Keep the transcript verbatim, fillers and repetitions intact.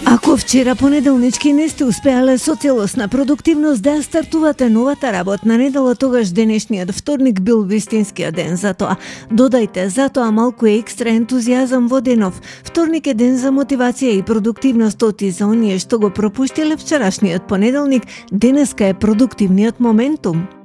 Ако вчера понеделнички не сте успеале со целосна продуктивност да стартувате новата работна недела, тогаш денешниот вторник бил вистинскиот ден за тоа. Додајте за тоа малку екстра ентузијазам во денов. Вторник е ден за мотивација и продуктивност, оти за оние што го пропуштиле вчерашниот понеделник, денеска е продуктивниот моментум.